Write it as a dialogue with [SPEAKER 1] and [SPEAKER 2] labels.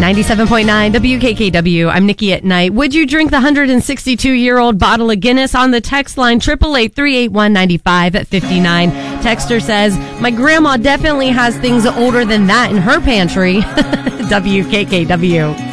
[SPEAKER 1] 97.9 WKKW. I'm Nikki at Night. Would you drink the 162-year-old bottle of Guinness? On the text line, 888-381-9559. Texter says, my grandma definitely has things older than that in her pantry. WKKW.